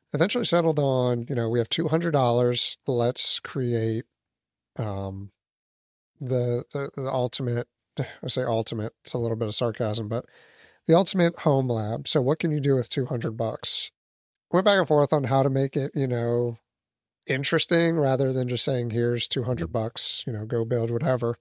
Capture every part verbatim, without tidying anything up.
eventually settled on, you know, we have two hundred dollars. Let's create um, the, the, the ultimate, I say ultimate, it's a little bit of sarcasm, but the ultimate home lab. So what can you do with two hundred bucks? Went back and forth on how to make it, you know, interesting rather than just saying, here's two hundred bucks, you know, go build whatever.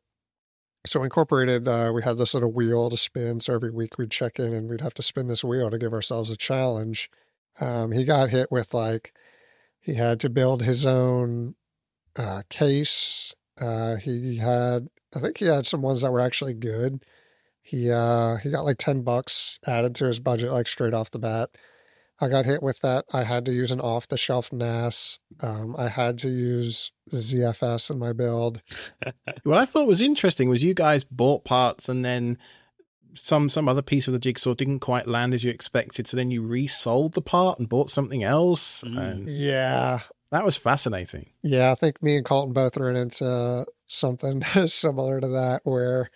So incorporated, uh, we had this little wheel to spin. So every week we'd check in and we'd have to spin this wheel to give ourselves a challenge. Um, he got hit with like, he had to build his own uh, case. Uh, he had, I think he had some ones that were actually good. He, uh, he got like ten bucks added to his budget, like straight off the bat. I got hit with that. I had to use an off-the-shelf N A S. Um, I had to use Z F S in my build. What I thought was interesting was you guys bought parts and then some some other piece of the jigsaw didn't quite land as you expected, so then you resold the part and bought something else. Mm. And Yeah. that was fascinating. Yeah, I think me and Colton both ran into something similar to that, where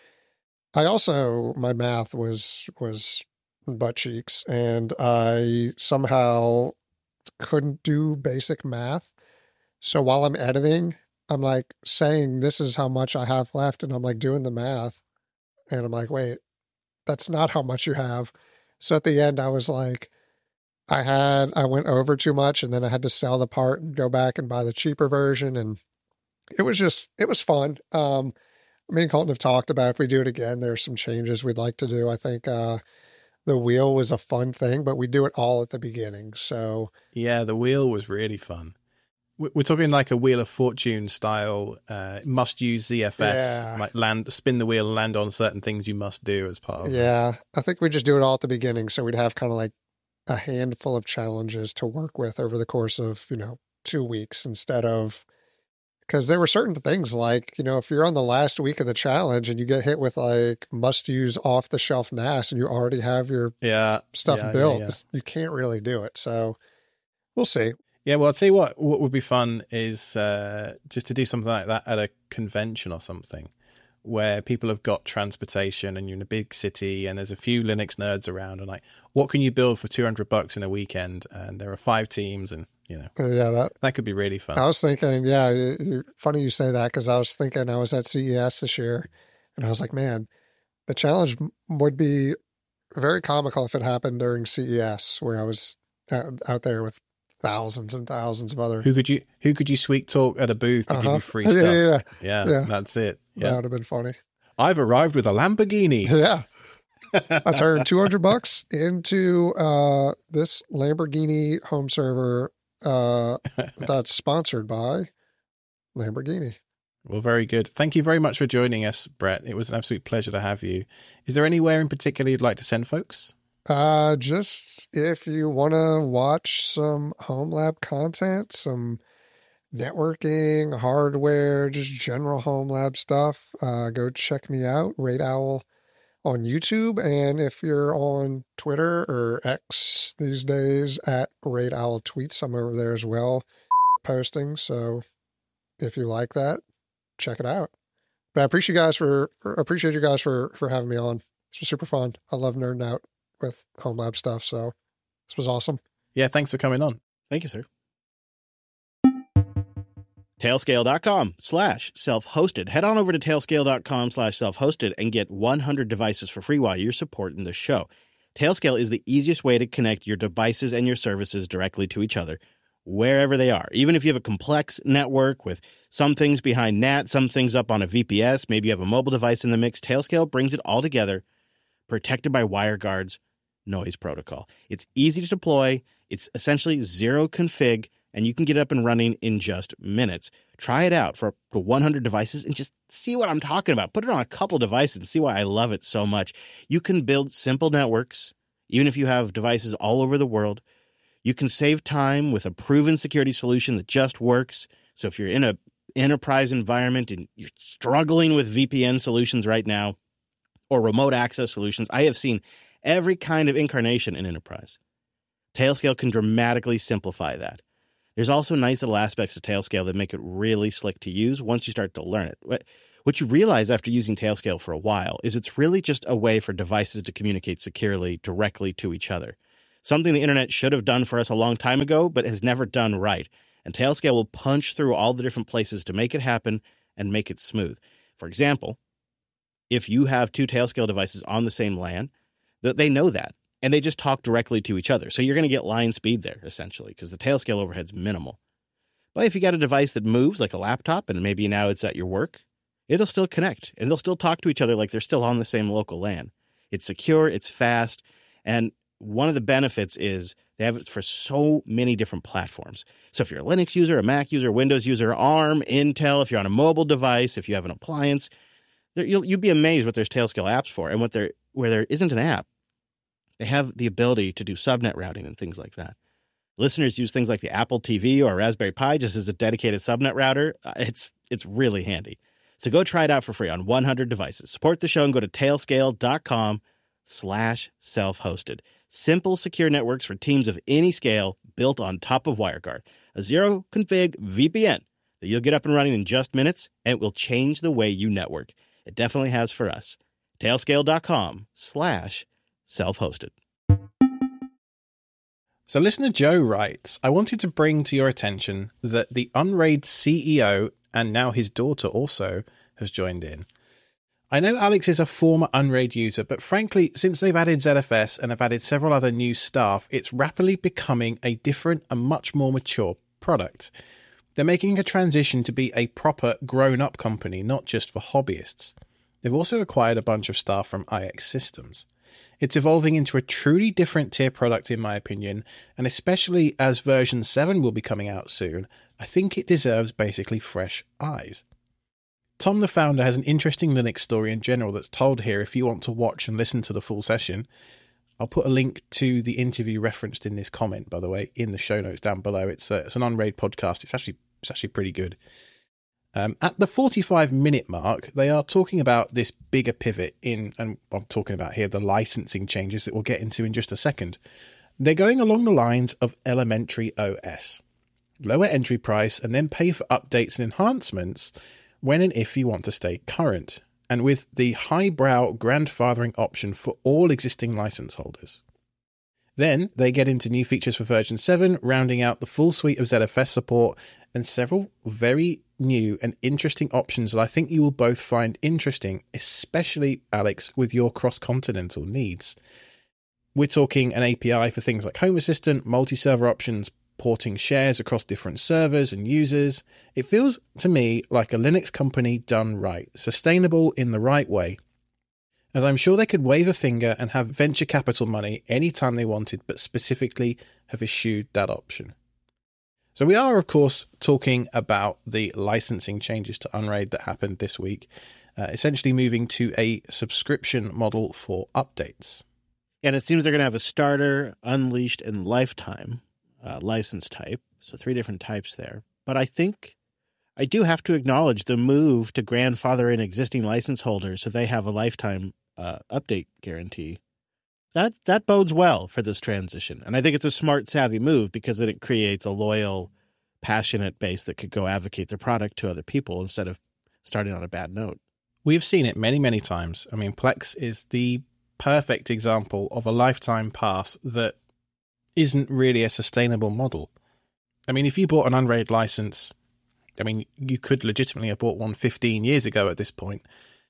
I also, my math was was butt cheeks, and I somehow couldn't do basic math. So while I'm editing, I'm like saying, this is how much I have left. And I'm like doing the math. And I'm like, wait, that's not how much you have. So at the end, I was like, I had, I went over too much, and then I had to sell the part and go back and buy the cheaper version. And it was just, it was fun. Um, me and Colton have talked about if we do it again, there's some changes we'd like to do. I think, uh, the wheel was a fun thing, but we do it all at the beginning. So yeah, the wheel was really fun. We're talking like a Wheel of Fortune style, uh, must use Z F S, yeah. like land, spin the wheel and land on certain things you must do as part of it. Yeah, I think we just do it all at the beginning. So we'd have kind of like a handful of challenges to work with over the course of, you know, two weeks instead of, because there were certain things like, you know, if you're on the last week of the challenge and you get hit with like must use off the shelf N A S and you already have your yeah, stuff yeah, built, yeah, yeah. you can't really do it. So we'll see. Yeah, well, I'll tell you what, what would be fun is uh, just to do something like that at a convention or something where people have got transportation and you're in a big city and there's a few Linux nerds around and like, what can you build for two hundred bucks in a weekend? And there are five teams and, you know, uh, yeah, that, that could be really fun. I was thinking, yeah, you, you, funny you say that, because I was thinking I was at C E S this year and I was like, man, the challenge would be very comical if it happened during C E S where I was out, out there with thousands and thousands of other. Who could you who could you sweet talk at a booth to uh-huh. give you free yeah, stuff? Yeah, yeah, yeah, yeah. That's it. Yeah. That would have been funny. I've arrived with a Lamborghini. Yeah. I turned two hundred bucks into uh, this Lamborghini home server uh, that's sponsored by Lamborghini. Well, very good. Thank you very much for joining us, Brett. It was an absolute pleasure to have you. Is there anywhere in particular you'd like to send folks? Uh, just if you want to watch some home lab content, some networking, hardware, just general home lab stuff, uh, go check me out, Raid Owl on YouTube. And if you're on Twitter or X these days, at Raid Owl Tweets, I'm over there as well posting. So if you like that, check it out. But I appreciate you guys for, appreciate you guys for, for having me on. This was super fun. I love nerding out with home lab stuff. So this was awesome. Yeah. Thanks for coming on. Thank you, sir. Tailscale.com slash self-hosted. Head on over to tailscale.com slash self-hosted and get one hundred devices for free while you're supporting the show. Tailscale is the easiest way to connect your devices and your services directly to each other, wherever they are. Even if you have a complex network with some things behind N A T, some things up on a V P S, maybe you have a mobile device in the mix, Tailscale brings it all together, protected by WireGuard's noise protocol. It's easy to deploy. It's essentially zero config, and you can get it up and running in just minutes. Try it out for up to one hundred devices and just see what I'm talking about. Put it on a couple devices and see why I love it so much. You can build simple networks, even if you have devices all over the world. You can save time with a proven security solution that just works. So if you're in an enterprise environment and you're struggling with V P N solutions right now or remote access solutions, I have seen every kind of incarnation in enterprise. Tailscale can dramatically simplify that. There's also nice little aspects of Tailscale that make it really slick to use once you start to learn it. What you realize after using Tailscale for a while is it's really just a way for devices to communicate securely directly to each other. something the internet should have done for us a long time ago, but has never done right. And Tailscale will punch through all the different places to make it happen and make it smooth. For example, if you have two Tailscale devices on the same LAN, that they know that, and they just talk directly to each other. So you're going to get line speed there, essentially, because the Tailscale overhead's minimal. But if you got a device that moves, like a laptop, and maybe now it's at your work, it'll still connect, and they'll still talk to each other like they're still on the same local LAN. It's secure, it's fast, and one of the benefits is they have it for so many different platforms. So if you're a Linux user, a Mac user, Windows user, ARM, Intel, if you're on a mobile device, if you have an appliance, there, you'll you'll be amazed what there's Tailscale apps for. And what there where there isn't an app, they have the ability to do subnet routing and things like that. Listeners use things like the Apple T V or Raspberry Pi just as a dedicated subnet router. It's it's really handy. So go try it out for free on one hundred devices. Support the show and go to tailscale.com slash self-hosted. Simple, secure networks for teams of any scale built on top of WireGuard. A zero-config V P N that you'll get up and running in just minutes, and it will change the way you network. It definitely has for us. Tailscale.com slash self-hosted. So listener Joe writes, I wanted to bring to your attention that the Unraid C E O, and now his daughter also, has joined in. I know Alex is a former Unraid user, but frankly, since they've added Z F S and have added several other new staff, it's rapidly becoming a different and much more mature product. They're making a transition to be a proper grown-up company, not just for hobbyists. They've also acquired a bunch of staff from I X Systems. It's evolving into a truly different tier product in my opinion, and especially as version seven will be coming out soon, I think it deserves basically fresh eyes. Tom the founder has an interesting Linux story in general that's told here if you want to watch and listen to the full session. I'll put a link to the interview referenced in this comment, by the way, in the show notes down below. It's, a, it's an Unraid podcast. It's actually it's actually pretty good. Um, at the forty-five minute mark, they are talking about this bigger pivot in, and I'm talking about here the licensing changes that we'll get into in just a second. They're going along the lines of Elementary O S. Lower entry price and then pay for updates and enhancements when and if you want to stay current, and with the highbrow grandfathering option for all existing license holders. Then they get into new features for version seven, rounding out the full suite of Z F S support and several very new and interesting options that I think you will both find interesting, especially, Alex, with your cross-continental needs. We're talking an A P I for things like Home Assistant, multi-server options, porting shares across different servers and users. It feels to me like a Linux company done right, sustainable in the right way, as I'm sure they could wave a finger and have venture capital money anytime they wanted, but specifically have eschewed that option. So we are, of course, talking about the licensing changes to Unraid that happened this week, uh, essentially moving to a subscription model for updates. And it seems they're going to have a starter, unleashed, and lifetime uh, license type. So three different types there. But I think I do have to acknowledge the move to grandfather in existing license holders so they have a lifetime uh, update guarantee. That that bodes well for this transition. And I think it's a smart, savvy move because then it creates a loyal, passionate base that could go advocate their product to other people instead of starting on a bad note. We've seen it many, many times. I mean, Plex is the perfect example of a lifetime pass that isn't really a sustainable model. I mean, if you bought an Unraid license, I mean, you could legitimately have bought one fifteen years ago at this point.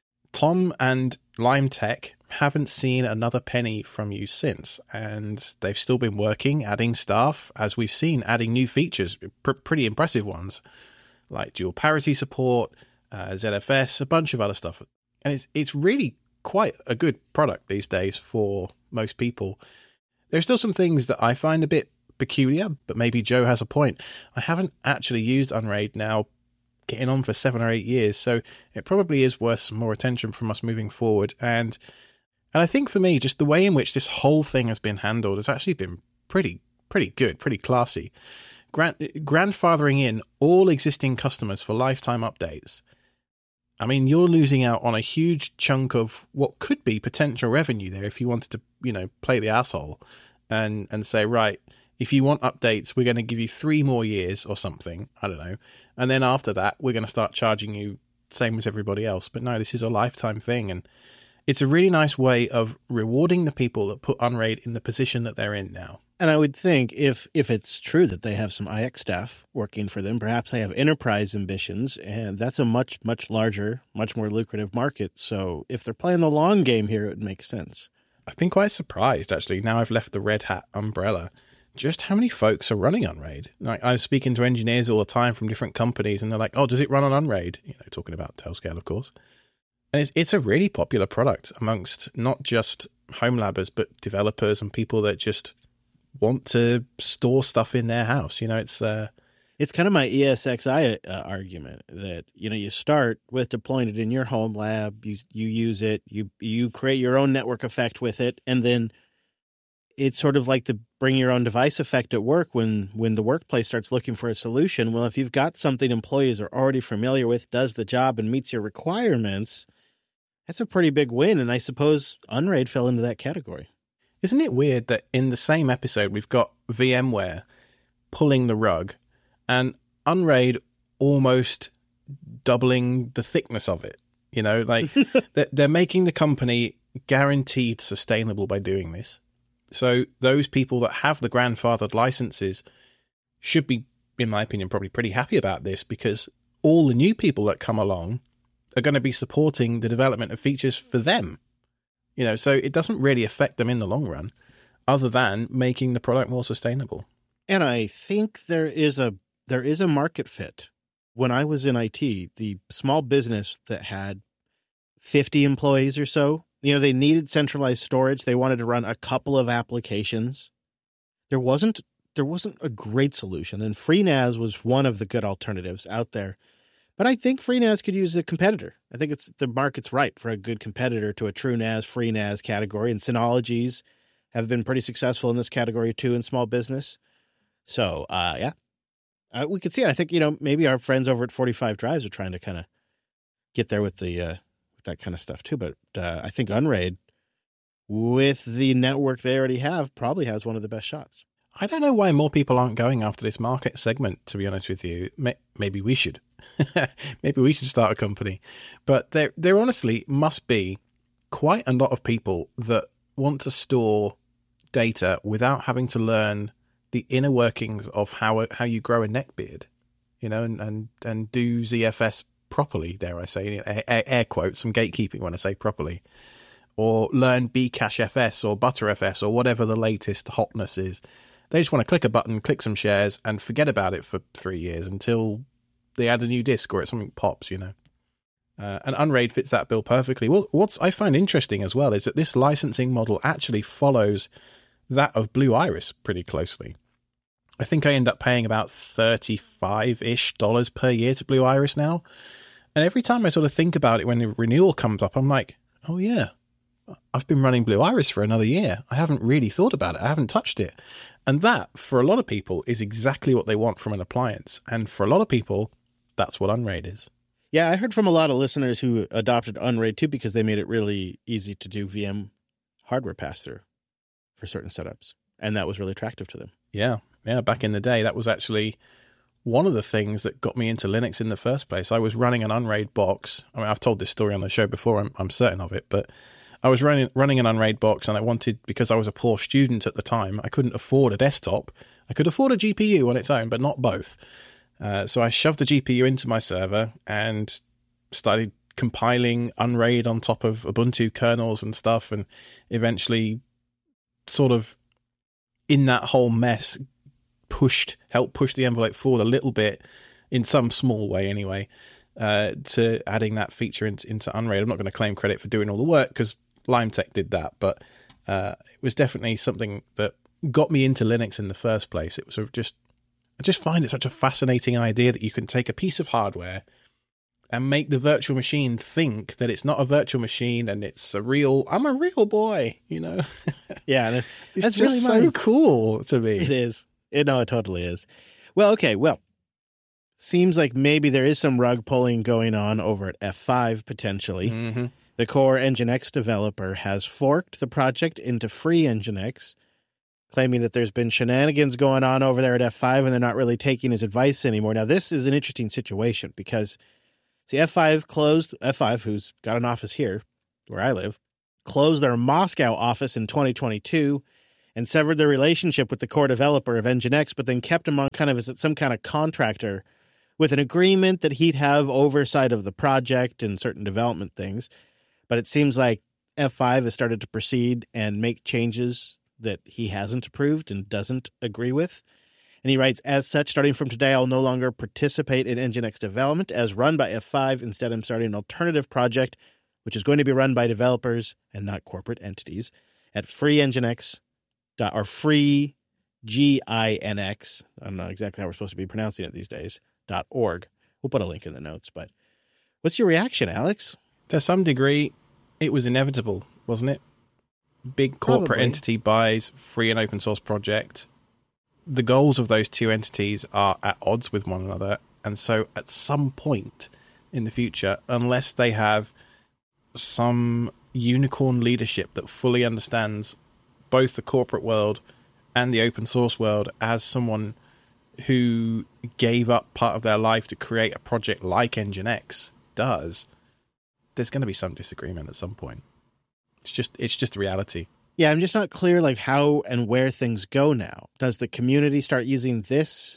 Tom and Lime Tech haven't seen another penny from you since, and they've still been working, adding staff, as we've seen, adding new features, pr- pretty impressive ones, like dual parity support, uh, Z F S, a bunch of other stuff. And it's it's really quite a good product these days for most people. There's still some things that I find a bit peculiar, but maybe Joe has a point. I haven't actually used Unraid now getting on for seven or eight years, so it probably is worth some more attention from us moving forward. And and I think for me, just the way in which this whole thing has been handled has actually been pretty pretty good, pretty classy. Grand, grandfathering in all existing customers for lifetime updates. I mean, you're losing out on a huge chunk of what could be potential revenue there if you wanted to, you know, play the asshole and, and say, right, if you want updates, we're going to give you three more years or something. I don't know. And then after that, we're going to start charging you same as everybody else. But no, this is a lifetime thing. And it's a really nice way of rewarding the people that put Unraid in the position that they're in now. And I would think if if it's true that they have some I X staff working for them, perhaps they have enterprise ambitions, and that's a much, much larger, much more lucrative market. So if they're playing the long game here, it would make sense. I've been quite surprised, actually, now I've left the Red Hat umbrella, just how many folks are running Unraid. Like, I was speaking to engineers all the time from different companies, and they're like, oh, does it run on Unraid? You know, talking about Tailscale, of course. And it's, it's a really popular product amongst not just home labbers, but developers and people that just want to store stuff in their house. You know, it's uh, it's kind of my E S X i uh, argument that, you know, you start with deploying it in your home lab, you you use it, you you create your own network effect with it, and then it's sort of like the bring your own device effect at work when when the workplace starts looking for a solution. Well, if you've got something employees are already familiar with, does the job, and meets your requirements, that's a pretty big win, and I suppose Unraid fell into that category. Isn't it weird that in the same episode we've got VMware pulling the rug and Unraid almost doubling the thickness of it? You know, like they're, they're making the company guaranteed sustainable by doing this. So those people that have the grandfathered licenses should be, in my opinion, probably pretty happy about this, because all the new people that come along are going to be supporting the development of features for them. You know, so it doesn't really affect them in the long run, other than making the product more sustainable. And I think there is a there is a market fit. When I was in I T, the small business that had fifty employees or so, you know, they needed centralized storage. They wanted to run a couple of applications. There wasn't there wasn't a great solution, and FreeNAS was one of the good alternatives out there. But I think FreeNAS could use a competitor. I think it's the market's right for a good competitor to a TrueNAS, FreeNAS category. And Synologies have been pretty successful in this category too in small business. So, uh, yeah, uh, we could see it. I think, you know, maybe our friends over at forty-five Drives are trying to kind of get there with the uh, with that kind of stuff too. But uh, I think Unraid, with the network they already have, probably has one of the best shots. I don't know why more people aren't going after this market segment, to be honest with you. Maybe we should. Maybe we should start a company. But there there honestly must be quite a lot of people that want to store data without having to learn the inner workings of how how you grow a neckbeard, you know, and, and, and do Z F S properly, dare I say, air, air quotes, some gatekeeping when I say properly, or learn Bcache F S or Btrfs or whatever the latest hotness is. They just want to click a button, click some shares, and forget about it for three years until they add a new disk or it's something pops, you know. Uh, and Unraid fits that bill perfectly. Well, what's I find interesting as well is that this licensing model actually follows that of Blue Iris pretty closely. I think I end up paying about thirty-five-ish dollars per year to Blue Iris now. And every time I sort of think about it when the renewal comes up, I'm like, oh yeah, I've been running Blue Iris for another year. I haven't really thought about it. I haven't touched it. And that, for a lot of people, is exactly what they want from an appliance. And for a lot of people, that's what Unraid is. Yeah, I heard from a lot of listeners who adopted Unraid too because they made it really easy to do V M hardware pass-through for certain setups. And that was really attractive to them. Yeah, yeah. Back in the day, that was actually one of the things that got me into Linux in the first place. I was running an Unraid box. I mean, I've told this story on the show before, I'm, I'm certain of it, but I was running running an Unraid box, and I wanted, because I was a poor student at the time, I couldn't afford a desktop. I could afford a G P U on its own, but not both. Uh, so I shoved the G P U into my server and started compiling Unraid on top of Ubuntu kernels and stuff, and eventually sort of in that whole mess pushed, helped push the envelope forward a little bit, in some small way anyway, uh, to adding that feature into, into Unraid. I'm not going to claim credit for doing all the work because LimeTech did that, but uh, it was definitely something that got me into Linux in the first place. It was sort of just, I just find it such a fascinating idea that you can take a piece of hardware and make the virtual machine think that it's not a virtual machine and it's a real, I'm a real boy, you know? Yeah. It's that's just really so cool to me. It is. It, no, it totally is. Well, okay. Well, seems like maybe there is some rug pulling going on over at F five potentially. Mm-hmm. The core Nginx developer has forked the project into free Nginx, claiming that there's been shenanigans going on over there at F five and they're not really taking his advice anymore. Now, this is an interesting situation because, see, F five closed, F five, who's got an office here where I live, closed their Moscow office in twenty twenty-two and severed their relationship with the core developer of Nginx, but then kept him on kind of as some kind of contractor with an agreement that he'd have oversight of the project and certain development things. But it seems like F five has started to proceed and make changes that he hasn't approved and doesn't agree with. And he writes, as such, starting from today, I'll no longer participate in Nginx development as run by F five. Instead, I'm starting an alternative project, which is going to be run by developers and not corporate entities at free Nginx, or free G I N X. I don't know exactly how we're supposed to be pronouncing it these days, dot org. We'll put a link in the notes, but what's your reaction, Alex? To some degree, it was inevitable, wasn't it? Big corporate Probably. entity buys free and open source project. The goals of those two entities are at odds with one another. And so at some point in the future, unless they have some unicorn leadership that fully understands both the corporate world and the open source world as someone who gave up part of their life to create a project like Nginx does, there's going to be some disagreement at some point. It's just it's just the reality. Yeah, I'm just not clear like how and where things go now. Does the community start using this?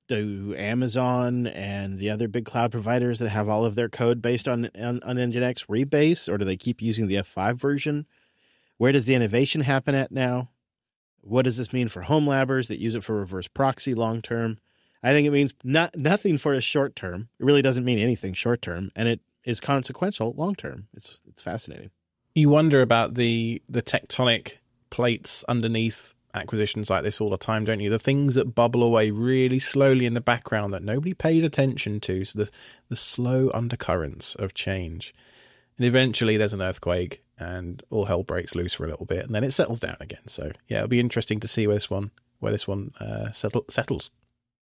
Do Amazon and the other big cloud providers that have all of their code based on, on, on Nginx rebase, or do they keep using the F five version? Where does the innovation happen at now? What does this mean for home labbers that use it for reverse proxy long term? I think it means not, nothing for a short term. It really doesn't mean anything short term, and it is consequential long term. It's it's fascinating. You wonder about the the tectonic plates underneath acquisitions like this all the time, don't you? The things that bubble away really slowly in the background that nobody pays attention to. So the the slow undercurrents of change. And eventually there's an earthquake and all hell breaks loose for a little bit, and then it settles down again. So yeah, it'll be interesting to see where this one where this one uh, settle, settles.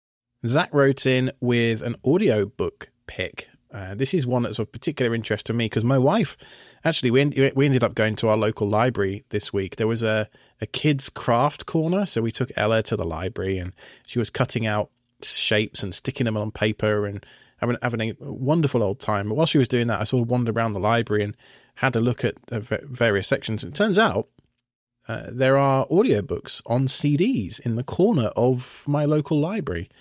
Zach wrote in with an audiobook pick. Uh, this is one that's of particular interest to me because my wife, actually, we, en- we ended up going to our local library this week. There was a, a kids' craft corner, so we took Ella to the library and she was cutting out shapes and sticking them on paper and having, having a wonderful old time. But while she was doing that, I sort of wandered around the library and had a look at uh, various sections. And it turns out uh, there are audiobooks on C Ds in the corner of my local library.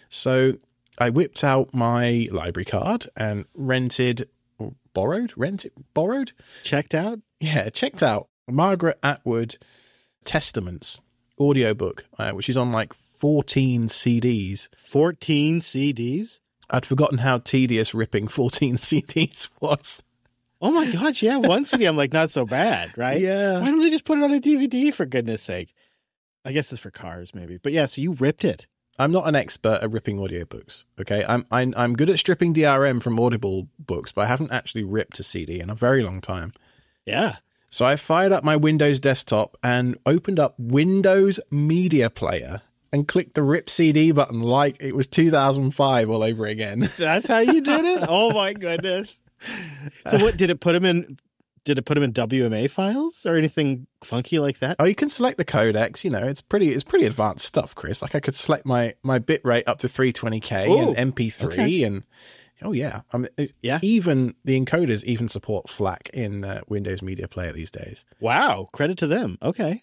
So I whipped out my library card and rented, or borrowed, rented, borrowed? Checked out? Yeah, checked out Margaret Atwood Testaments audiobook, uh, which is on like fourteen C Ds. fourteen C Ds? I'd forgotten how tedious ripping fourteen C Ds was. Oh my gosh, yeah, one C D I'm like, not so bad, right? Yeah. Why don't they just put it on a D V D, for goodness sake? I guess it's for cars, maybe. But yeah, so you ripped it. I'm not an expert at ripping audiobooks, okay? I'm, I'm I'm good at stripping D R M from Audible books, but I haven't actually ripped a C D in a very long time. Yeah. So I fired up my Windows desktop and opened up Windows Media Player and clicked the rip C D button like it was two thousand five all over again. That's how you did it? Oh my goodness. So what, did it put them in... Did it put them in W M A files or anything funky like that? Oh, you can select the codecs. You know, it's pretty it's pretty advanced stuff, Chris. Like I could select my, my bit rate up to three twenty K Ooh, and M P three okay. and oh yeah, I mean, it, Yeah. Even the encoders even support FLAC in uh, Windows Media Player these days. Wow, credit to them. Okay.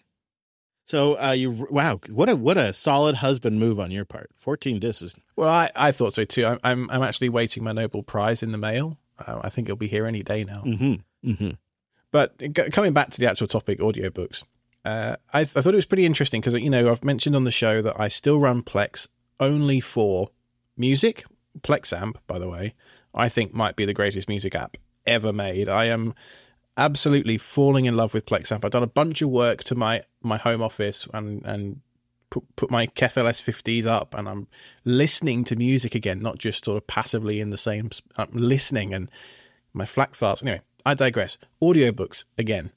So uh, you wow, what a what a solid husband move on your part. fourteen discs is Well, I, I thought so too. I'm I'm, I'm actually waiting my Nobel Prize in the mail. Uh, I think it'll be here any day now. mm-hmm. Mm-hmm. But g- coming back to the actual topic, audiobooks, uh, I, th- I thought it was pretty interesting because, you know, I've mentioned on the show that I still run Plex only for music. Plexamp, by the way, I think might be the greatest music app ever made. I am absolutely falling in love with Plexamp. I've done a bunch of work to my, my home office and, and put, put my K E F L S fifties up, and I'm listening to music again, not just sort of passively in the same, I'm listening, and my FLAC files. Anyway, I digress. Audiobooks again.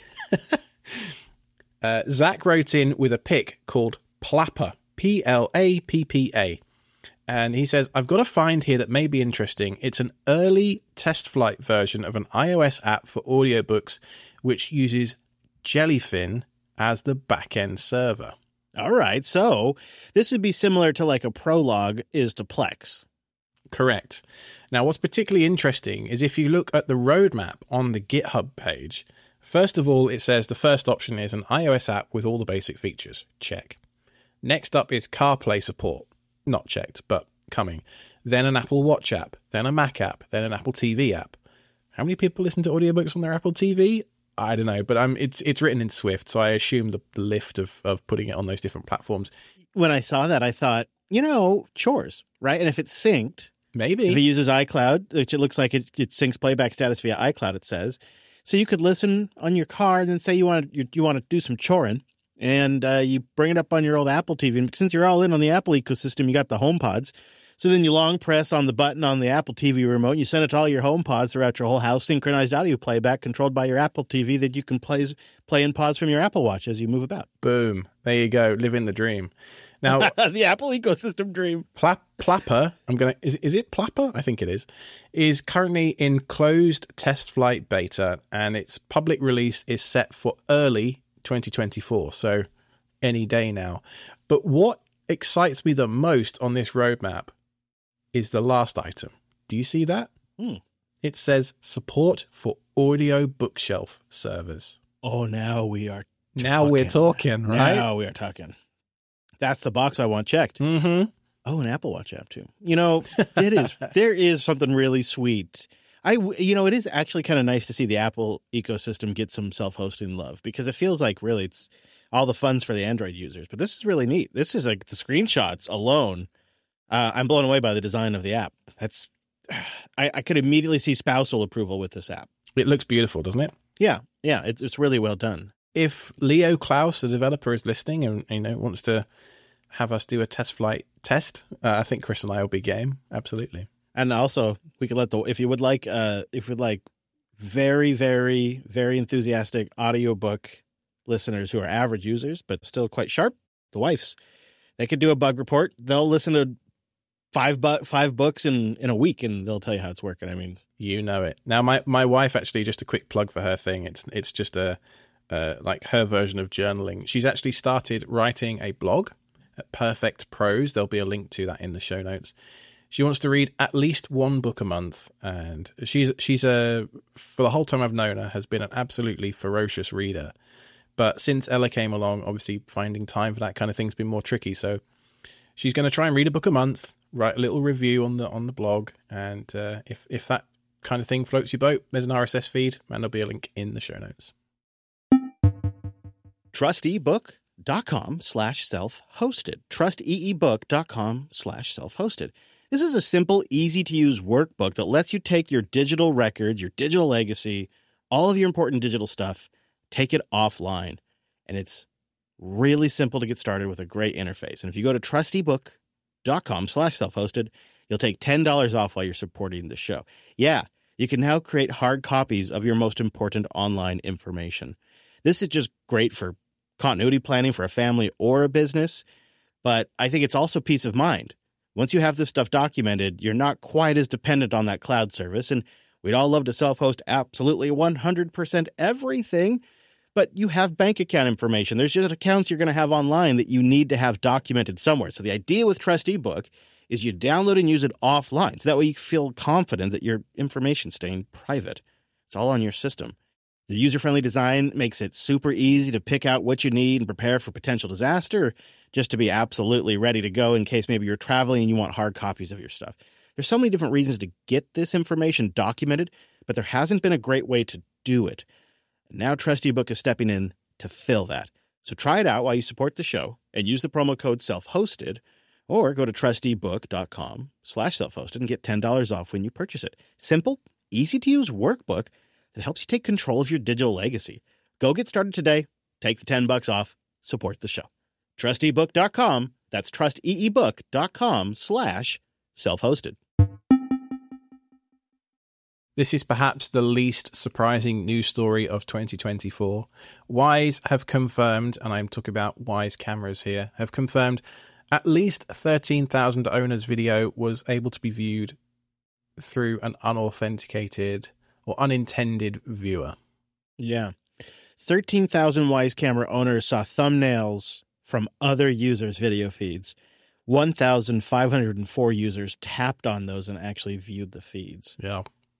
uh, Zach wrote in with a pick called Plappa, P L A P P A. And he says, I've got a find here that may be interesting. It's an early test flight version of an iOS app for audiobooks, which uses Jellyfin as the back-end server. All right. So this would be similar to like a Prologue is to Plex. Correct. Now, what's particularly interesting is if you look at the roadmap on the GitHub page First of all, it says the first option is an iOS app with all the basic features. Check. Next up is CarPlay support. Not checked, but coming. Then an Apple Watch app. Then a Mac app. Then an Apple T V app. How many people listen to audiobooks on their Apple T V? I don't know, but um, it's it's written in Swift, so I assume the, the lift of, of putting it on those different platforms. When I saw that, I thought, you know, chores, right? And if it's synced, maybe. If it uses iCloud, which it looks like it, it syncs playback status via iCloud, it says. So you could listen on your car and then say you want to, you, you want to do some choring, and uh, you bring it up on your old Apple T V. And since you're all in on the Apple ecosystem, you got the HomePods. So then you long press on the button on the Apple T V remote, and you send it to all your HomePods throughout your whole house, synchronized audio playback controlled by your Apple T V that you can play, play and pause from your Apple Watch as you move about. Boom. There you go. Living the dream. Now, the Apple ecosystem dream. Pla- Plapper, I'm gonna is is it Plapper? I think it is. Is currently in closed test flight beta, and its public release is set for early twenty twenty-four, so any day now. But what excites me the most on this roadmap is the last item. Do you see that? Hmm. It says support for audio bookshelf servers. Oh, now we are. Talking. Now we're talking, right? Now we are talking. That's the box I want checked. Mm-hmm. Oh, an Apple Watch app too. You know, it is. There is something really sweet. I, you know, it is actually kind of nice to see the Apple ecosystem get some self-hosting love, because it feels like really it's all the fun's for the Android users. But this is really neat. This is like the screenshots alone. Uh, I'm blown away by the design of the app. That's, I, I could immediately see spousal approval with this app. It looks beautiful, doesn't it? Yeah, yeah, it's it's really well done. If Leo Klaus, the developer, is listening and you know wants to have us do a test flight test, uh, I think Chris and I will be game. Absolutely. And also, we could let the if you would like, uh, if you would like, very, very, very enthusiastic audiobook listeners who are average users but still quite sharp, the wifes, they could do a bug report. They'll listen to five bu- five books in, in a week, and they'll tell you how it's working. I mean, you know it. Now, my, my wife actually, just a quick plug for her thing. It's it's just a uh, like her version of journaling. She's actually started writing a blog at Perfect Prose. There'll be a link to that in the show notes. She wants to read at least one book a month, and she's she's a for the whole time I've known her has been an absolutely ferocious reader. But since Ella came along, obviously finding time for that kind of thing's been more tricky. So she's going to try and read a book a month, write a little review on the on the blog, and uh, if if that kind of thing floats your boat, there's an R S S feed, and there'll be a link in the show notes. trustebook.com slash self-hosted. trusteebook.com slash self-hosted. This is a simple, easy-to-use workbook that lets you take your digital records, your digital legacy, all of your important digital stuff, take it offline. And it's really simple to get started with a great interface. And if you go to trusteebook.com slash self-hosted, you'll take ten dollars off while you're supporting the show. Yeah, you can now create hard copies of your most important online information. This is just great for continuity planning for a family or a business, but I think it's also peace of mind. Once you have this stuff documented, you're not quite as dependent on that cloud service, and we'd all love to self-host absolutely one hundred percent everything, but you have bank account information. There's just accounts you're going to have online that you need to have documented somewhere. So the idea with TrusteeBook is you download and use it offline, so that way you feel confident that your information's staying private. It's all on your system. The user-friendly design makes it super easy to pick out what you need and prepare for potential disaster, or just to be absolutely ready to go in case maybe you're traveling and you want hard copies of your stuff. There's so many different reasons to get this information documented, but there hasn't been a great way to do it. And now TrusteeBook is stepping in to fill that. So try it out while you support the show and use the promo code self-hosted, or go to trusteebook.com slash self-hosted and get ten dollars off when you purchase it. Simple, easy-to-use workbook that helps you take control of your digital legacy. Go get started today. Take the ten bucks off. Support the show. trusteebook dot com. That's trusteebook.com slash self-hosted. This is perhaps the least surprising news story of twenty twenty-four. Wyze have confirmed, and I'm talking about Wyze cameras here, have confirmed at least thirteen thousand owners' video was able to be viewed through an unauthenticated or unintended viewer. Yeah. thirteen thousand Wyze camera owners saw thumbnails from other users' video feeds. one thousand five hundred four users tapped on those and actually viewed the feeds. Yeah.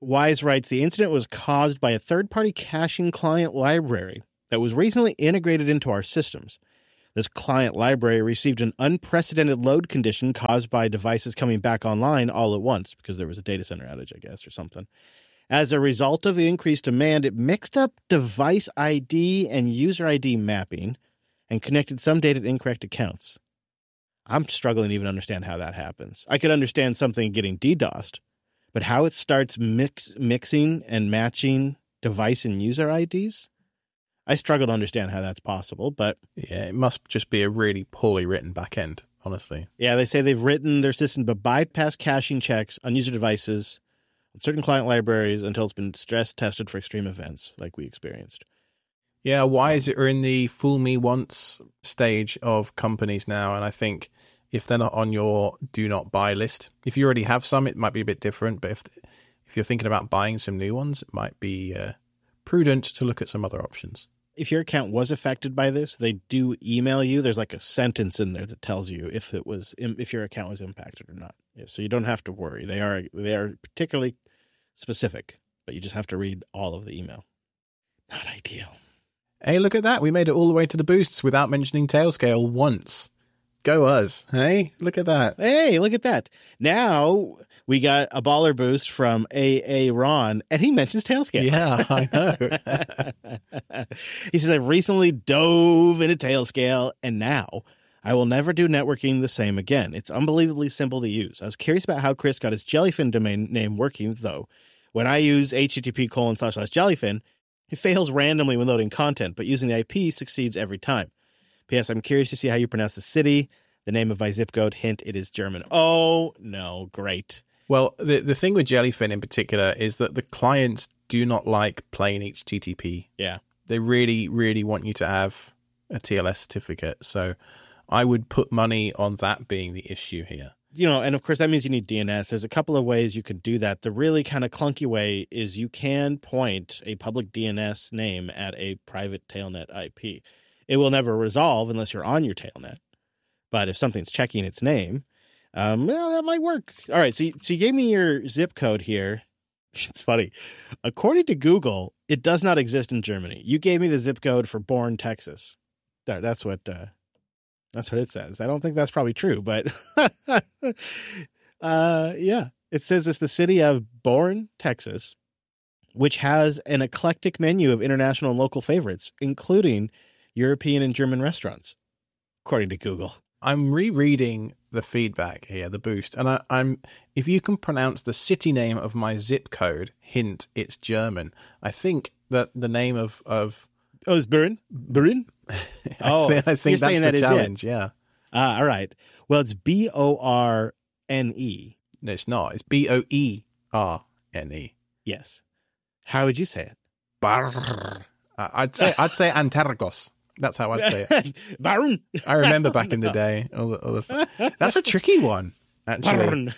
Wise writes, the incident was caused by a third-party caching client library that was recently integrated into our systems. This client library received an unprecedented load condition caused by devices coming back online all at once, because there was a data center outage, I guess, or something. As a result of the increased demand, it mixed up device I D and user I D mapping and connected some data to incorrect accounts. I'm struggling to even understand how that happens. I could understand something getting DDoSed, but how it starts mix, mixing and matching device and user I Ds? I struggle to understand how that's possible, but... Yeah, it must just be a really poorly written backend, honestly. Yeah, they say they've written their system to bypass caching checks on user devices on certain client libraries until it's been stress tested for extreme events like we experienced. Yeah, Wise are in the fool me once stage of companies now, and I think if they're not on your do not buy list, if you already have some, it might be a bit different, but if if you're thinking about buying some new ones, it might be uh, prudent to look at some other options. If your account was affected by this, they do email you. There's like a sentence in there that tells you if it was if your account was impacted or not. Yeah, so you don't have to worry. They are they are particularly specific, but you just have to read all of the email. Not ideal. Hey, look at that. We made it all the way to the boosts without mentioning Tailscale once. Go us. Hey, look at that. Hey, look at that. Now we got a baller boost from A A Ron, and he mentions Tailscale. Yeah, I know. He says, I recently dove into Tailscale, and now I will never do networking the same again. It's unbelievably simple to use. I was curious about how Chris got his Jellyfin domain name working, though. When I use http colon slash slash jellyfin, it fails randomly when loading content, but using the I P succeeds every time. P S. I'm curious to see how you pronounce the city. The name of my zip code, hint, it is German. Oh, no, great. Well, the the thing with Jellyfin in particular is that the clients do not like plain H T T P. Yeah. They really, really want you to have a T L S certificate. So I would put money on that being the issue here. You know, and of course, that means you need D N S. There's a couple of ways you could do that. The really kind of clunky way is you can point a public D N S name at a private Tailnet I P. It will never resolve unless you're on your Tailnet. But if something's checking its name, um, well, that might work. All right, so you, so you gave me your zip code here. It's funny. According to Google, it does not exist in Germany. You gave me the zip code for Bourne, Texas. There, that's what uh, that's what it says. I don't think that's probably true, but uh, yeah, it says it's the city of Bourne, Texas, which has an eclectic menu of international and local favorites, including European and German restaurants, according to Google. I'm rereading the feedback here, the boost, and I, I'm if you can pronounce the city name of my zip code, hint, it's German. I think that the name of of oh, it's Bern, Bern. Oh, I think, I think that's the that challenge. Yeah. Ah, all right. Well, it's B O R N E. No, it's not. It's B O E R N E. Yes. How would you say it? Barr. I'd say I'd say Antergos. That's how I'd say it. Baron. I remember back in the day. All the, all the That's a tricky one, actually. Baron.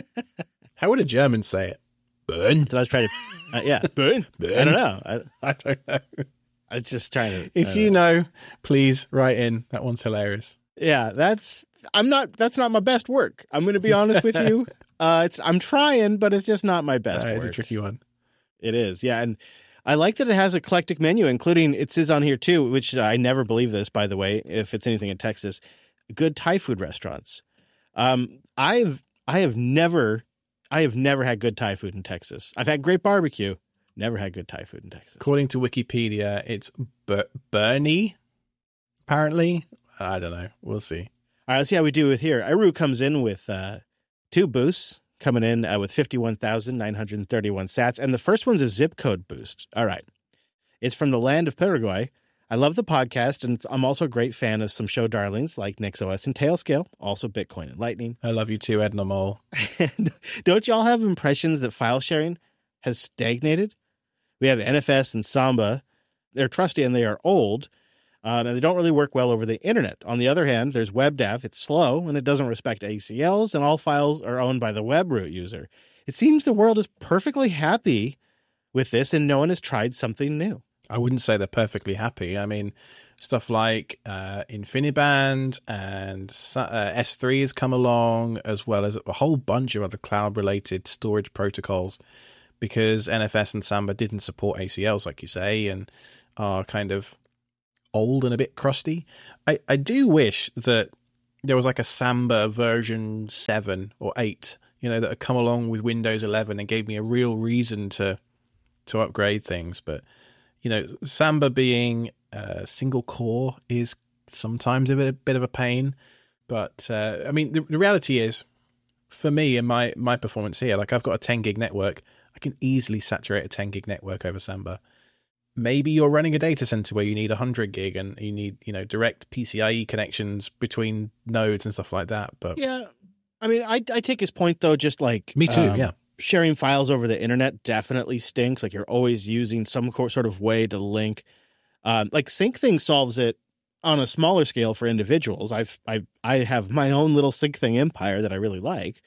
How would a German say it? Burn. That's what I was trying to. Uh, yeah, burn. Burn. I don't know. I, I don't know. I was just trying to. If you know, please write in. That one's hilarious. Yeah, that's. I'm not. That's not my best work. I'm going to be honest with you. Uh, it's. I'm trying, but it's just not my best That work. is a tricky one. It is. Yeah, and I like that it has an eclectic menu, including, it says on here too, which I never believe this, by the way, if it's anything in Texas, good Thai food restaurants. Um, I've, I have never, I have never had good Thai food in Texas. I've had great barbecue, never had good Thai food in Texas. According to Wikipedia, it's Ber- Bernie, apparently. I don't know. We'll see. All right, let's see how we do with here. Iru comes in with uh, two boosts. Coming in uh, with fifty-one thousand nine hundred thirty-one sats. And the first one's a zip code boost. All right. It's from the land of Paraguay. I love the podcast, and I'm also a great fan of some show darlings like NixOS and Tailscale, also Bitcoin and Lightning. I love you too, Edna Mole. Don't y'all have impressions that file sharing has stagnated? We have N F S and Samba. They're trusty and they are old. Um, and they don't really work well over the internet. On the other hand, there's WebDAV. It's slow, and it doesn't respect A C Ls, and all files are owned by the web root user. It seems the world is perfectly happy with this, and no one has tried something new. I wouldn't say they're perfectly happy. I mean, stuff like uh, InfiniBand and uh, S three has come along, as well as a whole bunch of other cloud-related storage protocols because N F S and Samba didn't support A C Ls, like you say, and are kind of old and a bit crusty. I, I do wish that there was like a Samba version seven or eight, you know, that had come along with Windows eleven and gave me a real reason to to upgrade things. But, you know, Samba being uh, single core is sometimes a bit, a bit of a pain. But, uh, I mean, the, the reality is, for me and my, my performance here, like I've got a ten gig network. I can easily saturate a ten gig network over Samba. Maybe you're running a data center where you need one hundred gig and you need, you know, direct P C I E connections between nodes and stuff like that. But yeah, I mean, I, I take his point, though, just like me too, um, yeah. Sharing files over the internet definitely stinks. Like you're always using some sort of way to link. Um, like SyncThing solves it on a smaller scale for individuals. I've I I have my own little SyncThing empire that I really like,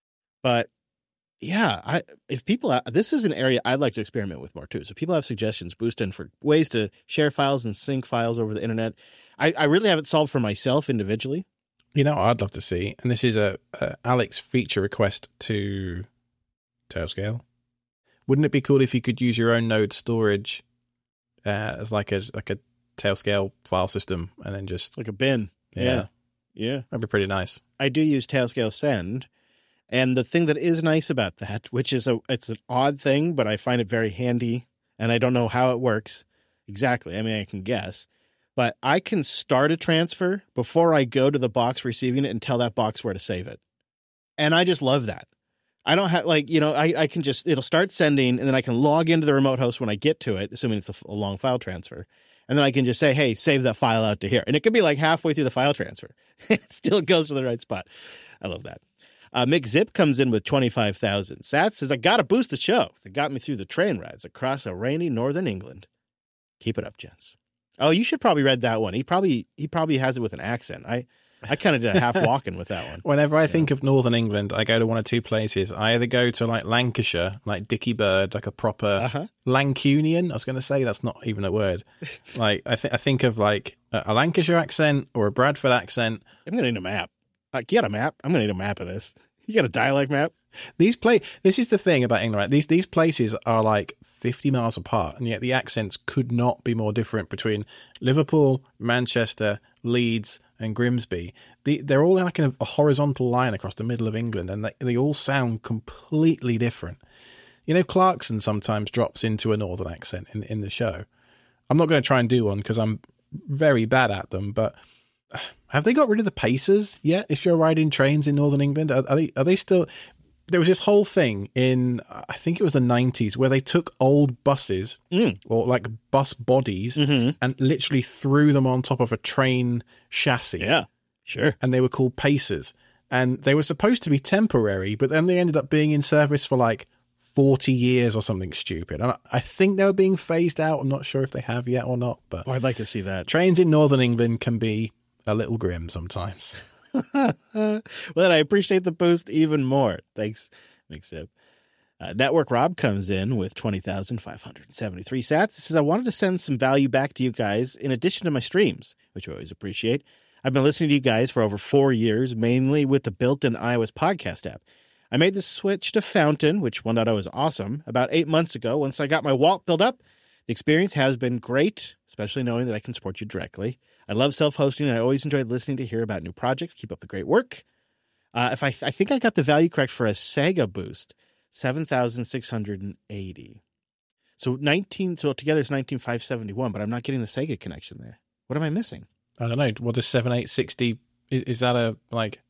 but yeah, I if people have, this is an area I'd like to experiment with more too. So if people have suggestions, boost in for ways to share files and sync files over the internet. I, I really haven't solved for myself individually. You know, what I'd love to see, and this is a, a Alex feature request to Tailscale. Wouldn't it be cool if you could use your own node storage uh, as like a like a Tailscale file system, and then just Like a bin. yeah, Yeah. Yeah. that'd be pretty nice. I do use Tailscale Send. And the thing that is nice about that, which is a it's an odd thing, but I find it very handy, and I don't know how it works exactly. I mean, I can guess. But I can start a transfer before I go to the box receiving it and tell that box where to save it. And I just love that. I don't have, like, you know, I, I can just, it'll start sending, and then I can log into the remote host when I get to it, assuming it's a, a long file transfer. And then I can just say, hey, save that file out to here. And it could be like halfway through the file transfer. It still goes to the right spot. I love that. Uh, Mick Zip comes in with twenty-five thousand sats. Says, I got to boost the show. That got me through the train rides across a rainy northern England. Keep it up, gents. Oh, you should probably read that one. He probably he probably has it with an accent. I, I kind of did a half walk-in with that one. Whenever I yeah. think of northern England, I go to one of two places. I either go to like Lancashire, like Dickie Bird, like a proper uh-huh. Lancunian. I was going to say that's not even a word. Like I, th- I think of like a, a Lancashire accent or a Bradford accent. I'm going to need a map. Like, you got a map? I'm going to need a map of this. You got a dialect map? These play. This is the thing about England, right? These these places are like fifty miles apart, and yet the accents could not be more different between Liverpool, Manchester, Leeds, and Grimsby. The, they're all like in a, a horizontal line across the middle of England, and they, they all sound completely different. You know, Clarkson sometimes drops into a northern accent in in the show. I'm not going to try and do one because I'm very bad at them, but. Have they got rid of the Pacers yet? If you're riding trains in Northern England, are, are they? Are they still? There was this whole thing in, I think it was the nineties, where they took old buses mm. or like bus bodies mm-hmm. and literally threw them on top of a train chassis. Yeah, sure. And they were called Pacers, and they were supposed to be temporary, but then they ended up being in service for like forty years or something stupid. And I think they were being phased out. I'm not sure if they have yet or not. But oh, I'd like to see that. Trains in Northern England can be a little grim sometimes. Well, then I appreciate the boost even more. Thanks, Mixip. Uh, Network Rob comes in with twenty thousand five hundred seventy-three sats. He says, I wanted to send some value back to you guys in addition to my streams, which I always appreciate. I've been listening to you guys for over four years, mainly with the built-in iOS podcast app. I made the switch to Fountain, which one point oh is awesome, about eight months ago. Once I got my wallet built up, the experience has been great, especially knowing that I can support you directly. I love self-hosting, and I always enjoyed listening to hear about new projects. Keep up the great work. Uh, if I, I think I got the value correct for a Sega boost, seven thousand six hundred eighty. So nineteen. So together it's nineteen thousand five hundred seventy-one, but I'm not getting the Sega connection there. What am I missing? I don't know. What is seventy-eight sixty? Is, is that a like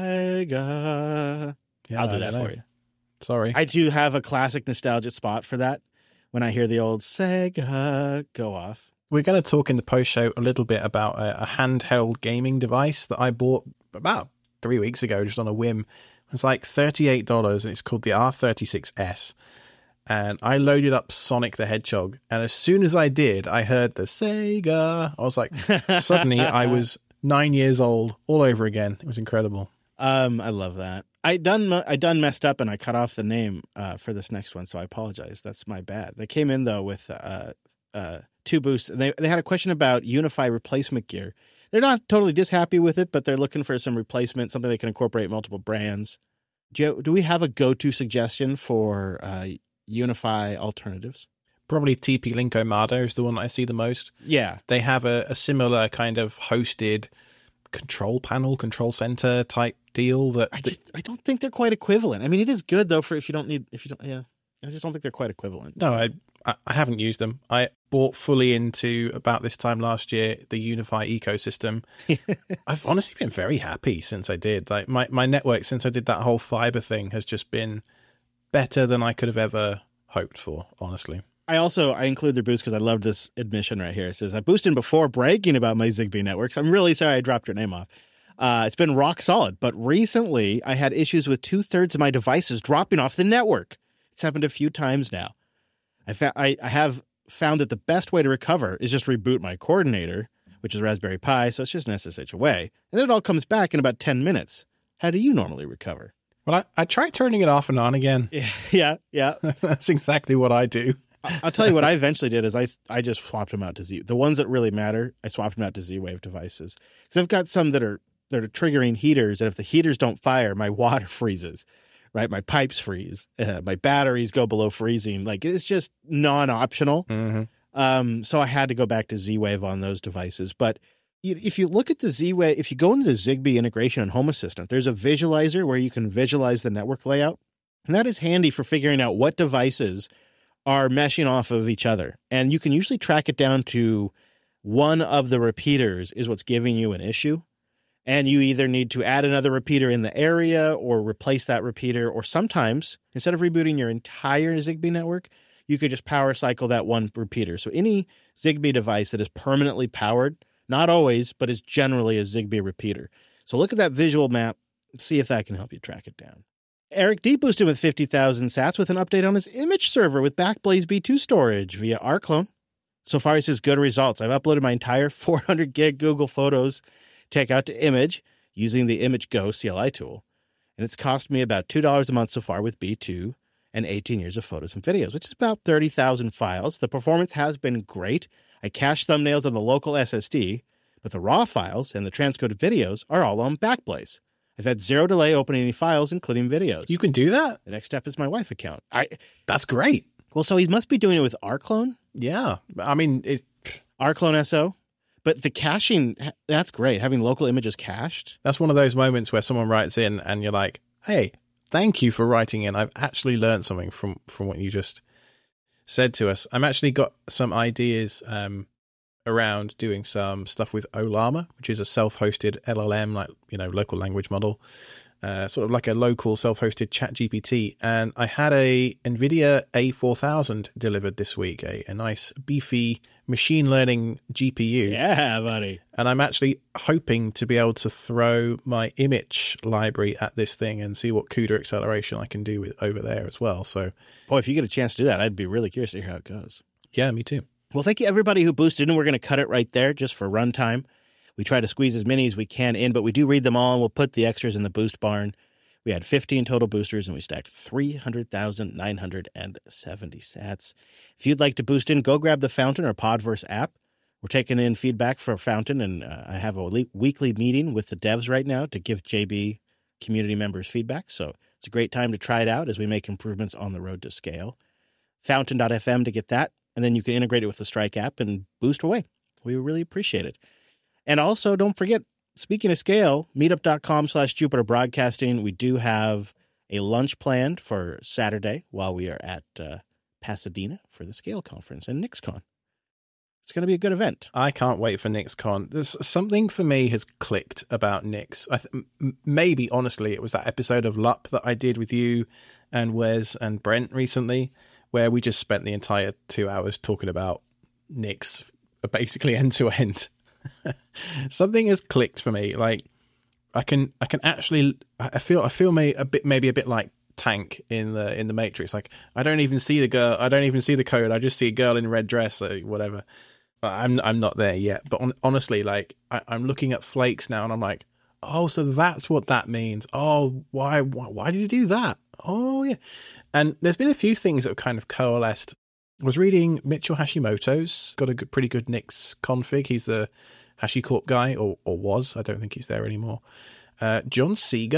Sega? Yeah, I'll do that for you. Sorry, I do have a classic nostalgia spot for that. When I hear the old Sega go off. We're going to talk in the post-show a little bit about a, a handheld gaming device that I bought about three weeks ago just on a whim. It's like thirty-eight dollars, and it's called the R thirty-six S. And I loaded up Sonic the Hedgehog, and as soon as I did, I heard the Sega. I was like, suddenly I was nine years old all over again. It was incredible. Um, I love that. I done I done messed up, and I cut off the name uh, for this next one, so I apologize. That's my bad. They came in, though, with uh, uh, two boosts. They they had a question about Unify replacement gear. They're not totally dishappy with it, but they're looking for some replacement, something they can incorporate multiple brands. Do you, do we have a go-to suggestion for uh, Unify alternatives. Probably T P-Link Omada is the one that I see the most. Yeah. They have a, a similar kind of hosted control panel, control center type deal that I just I don't think they're quite equivalent. I mean, it is good though for if you don't need if you don't yeah. I just don't think they're quite equivalent. No, I I haven't used them. I bought fully into about this time last year the Unify ecosystem. I've honestly been very happy since I did. Like my, my network since I did that whole fiber thing has just been better than I could have ever hoped for, honestly. I also, I include their boost because I love this admission right here. It says, I boosted before bragging about my Zigbee networks. I'm really sorry I dropped your name off. Uh, it's been rock solid, but recently I had issues with two-thirds of my devices dropping off the network. It's happened a few times now. I, fa- I, I have found that the best way to recover is just reboot my coordinator, which is Raspberry Pi, so it's just an S S H away. And then it all comes back in about ten minutes. How do you normally recover? Well, I, I tried turning it off and on again. Yeah, yeah. yeah. That's exactly what I do. I'll tell you what I eventually did is I, I just swapped them out to Z. The ones that really matter, I swapped them out to Z-Wave devices. Because I've got some that are that are triggering heaters, and if the heaters don't fire, my water freezes, right? My pipes freeze. Uh, my batteries go below freezing. Like, it's just non-optional. Mm-hmm. Um, so I had to go back to Z-Wave on those devices. But if you look at the Z-Wave, if you go into the Zigbee integration on Home Assistant, there's a visualizer where you can visualize the network layout. And that is handy for figuring out what devices are meshing off of each other. And you can usually track it down to one of the repeaters is what's giving you an issue. And you either need to add another repeater in the area or replace that repeater. Or sometimes, instead of rebooting your entire Zigbee network, you could just power cycle that one repeater. So any Zigbee device that is permanently powered, not always, but is generally a Zigbee repeater. So look at that visual map, see if that can help you track it down. Eric D boosted with fifty thousand sats with an update on his image server with Backblaze B two storage via rclone. So far, he says good results. I've uploaded my entire four hundred gig Google Photos takeout to Image using the ImageGo C L I tool. And it's cost me about two dollars a month so far with B two and eighteen years of photos and videos, which is about thirty thousand files. The performance has been great. I cache thumbnails on the local S S D, but the raw files and the transcoded videos are all on Backblaze. I've had zero delay opening any files, including videos. You can do that? The next step is my wife account. I That's great. Well, so he must be doing it with rclone? Yeah. I mean, it, rclone S O. But the caching, that's great. Having local images cached. That's one of those moments where someone writes in and you're like, hey, thank you for writing in. I've actually learned something from, from what you just said to us. I'm actually got some ideas um, around doing some stuff with Ollama, which is a self-hosted L L M, like, you know, local language model, uh, sort of like a local self-hosted Chat G P T. And I had a NVIDIA A four thousand delivered this week, a, a nice beefy machine learning G P U. Yeah, buddy. And I'm actually hoping to be able to throw my image library at this thing and see what CUDA acceleration I can do with over there as well. So, boy, if you get a chance to do that, I'd be really curious to hear how it goes. Yeah, me too. Well, thank you, everybody who boosted, and we're going to cut it right there just for runtime. We try to squeeze as many as we can in, but we do read them all, and we'll put the extras in the boost barn. We had fifteen total boosters, and we stacked three hundred thousand nine hundred seventy sats. If you'd like to boost in, go grab the Fountain or Podverse app. We're taking in feedback for Fountain, and uh, I have a le- weekly meeting with the devs right now to give J B community members feedback. So it's a great time to try it out as we make improvements on the road to scale. Fountain dot f m to get that. And then you can integrate it with the Strike app and boost away. We really appreciate it. And also, don't forget, speaking of scale, meetup.com slash Jupiter Broadcasting. We do have a lunch planned for Saturday while we are at uh, Pasadena for the Scale Conference and NixCon. It's going to be a good event. I can't wait for NixCon. There's something for me has clicked about Nix. I th- maybe, honestly, it was that episode of L U P that I did with you and Wes and Brent recently, where we just spent the entire two hours talking about Nix, basically end to end. Something has clicked for me. Like I can, I can actually, I feel, I feel may, a bit, maybe a bit like Tank in the in the Matrix. Like I don't even see the girl, I don't even see the code. I just see a girl in a red dress or whatever. I'm, I'm not there yet. But on, honestly, like I, I'm looking at flakes now, and I'm like, oh, so that's what that means. Oh, why, why, why did you do that? Oh, yeah. And there's been a few things that have kind of coalesced. I was reading Mitchell Hashimoto's got a good, pretty good Nix config. He's the HashiCorp guy, or or was. I don't think he's there anymore. Uh, John Seeger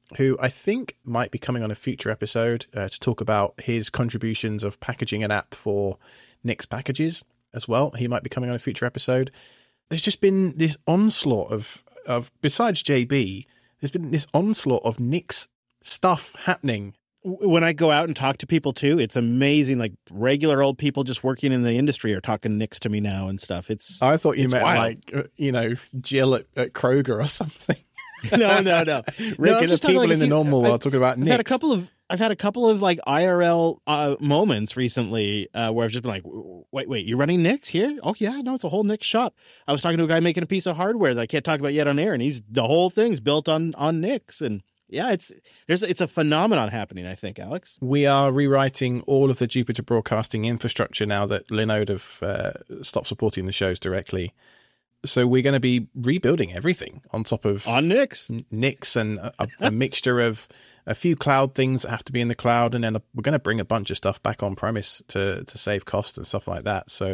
who I think might be coming on a future episode uh, to talk about his contributions of packaging an app for Nix packages as well. He might be coming on a future episode. There's just been this onslaught of, of besides J B, there's been this onslaught of Nix stuff happening. When I go out and talk to people too, it's amazing. Like regular old people just working in the industry are talking Nix to me now and stuff. It's I thought you it's meant wild. like, uh, you know, Jill at, at Kroger or something. no, no, no. Rick no, and the people like in the few, normal world talking about I've Nix. had a couple of I've had a couple of like I R L uh, moments recently uh, where I've just been like, wait, wait, you're running Nix here? Oh yeah, no, it's a whole Nix shop. I was talking to a guy making a piece of hardware that I can't talk about yet on air, and he's the whole thing's built on on Nix, and yeah, it's there's it's a phenomenon happening. I think, Alex. We are rewriting all of the Jupiter Broadcasting infrastructure now that Linode have uh, stopped supporting the shows directly. So we're going to be rebuilding everything on top of on Nix, Nix, and a, a mixture of a few cloud things that have to be in the cloud, and then a, we're going to bring a bunch of stuff back on premise to to save cost and stuff like that. So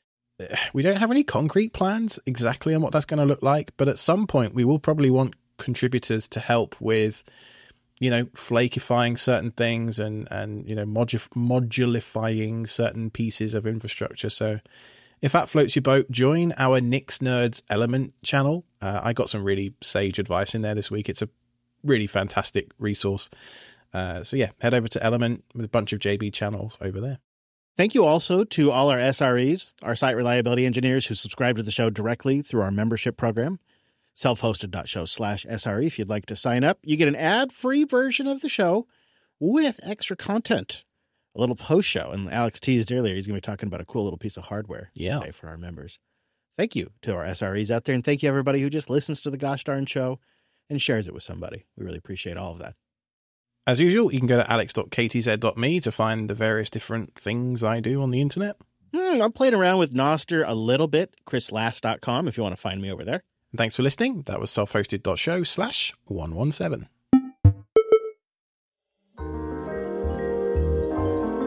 we don't have any concrete plans exactly on what that's going to look like, but at some point we will probably want contributors to help with, you know, flakifying certain things and and you know modu- modulifying certain pieces of infrastructure. So if that floats your boat, join our Nix Nerds Element channel. Uh, I got some really sage advice in there this week. It's a really fantastic resource. Uh, so yeah, head over to Element with a bunch of J B channels over there. Thank you also to all our S R Es, our site reliability engineers who subscribe to the show directly through our membership program, self-hosted.show slash SRE. If you'd like to sign up, you get an ad-free version of the show with extra content. A little post show, and Alex teased earlier he's going to be talking about a cool little piece of hardware yeah. today for our members. Thank you to our S R Es out there, and thank you everybody who just listens to the gosh darn show and shares it with somebody. We really appreciate all of that. As usual, you can go to alex dot k t z dot m e to find the various different things I do on the internet. Hmm, I'm playing around with Nostr a little bit, chris last dot com if you want to find me over there. And thanks for listening. That was self-hosted.show slash 117.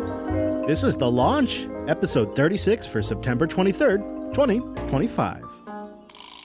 This is The Launch, episode thirty-six for September twenty-third, twenty twenty-five.